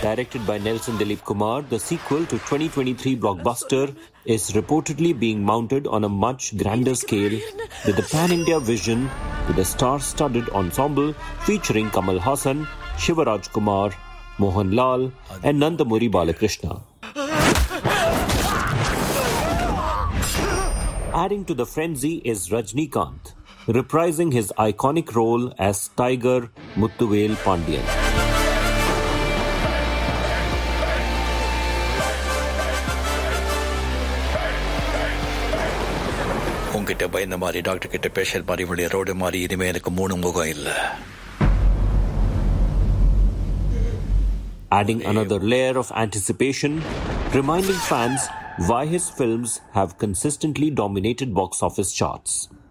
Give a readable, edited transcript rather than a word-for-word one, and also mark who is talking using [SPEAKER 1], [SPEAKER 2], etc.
[SPEAKER 1] Directed by Nelson Dilip Kumar, the sequel to 2023 blockbuster is reportedly being mounted on a much grander scale with a pan-India vision with a star-studded ensemble featuring Kamal Haasan, Shivaraj Kumar, Mohan Lal and Nandamuri Balakrishna. Adding to the frenzy is Rajnikant, reprising his iconic role as Tiger Muthuvel Pandian.
[SPEAKER 2] உங்கிட்ட பயந்த மாதிரி doctor கிட்ட பேஷல் மாதிரி இவளுடைய road மாதிரி இனிமே எனக்கு 3 முகம் இல்ல.
[SPEAKER 1] Adding another layer of anticipation, reminding fans why his films have consistently dominated box office charts.